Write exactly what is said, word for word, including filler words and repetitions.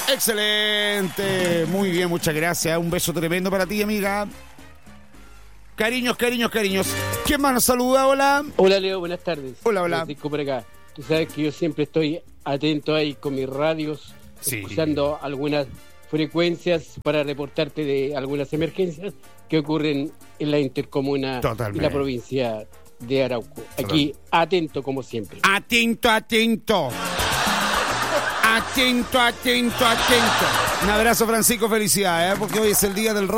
Excelente. Muy bien, muchas gracias. Un beso tremendo para ti, amiga. Cariños, cariños, cariños. ¿Quién más nos saluda? Hola. Hola, Leo, buenas tardes. Hola, hola. Francisco por acá. Tú sabes que yo siempre estoy atento ahí con mis radios, Sí. escuchando algunas frecuencias para reportarte de algunas emergencias que ocurren en la intercomuna Totalmente. y la provincia de Arauco. Aquí, atento como siempre. Atento, atento. Atento, atento, atento. Un abrazo, Francisco, felicidades, ¿eh? Porque hoy es el día del rock.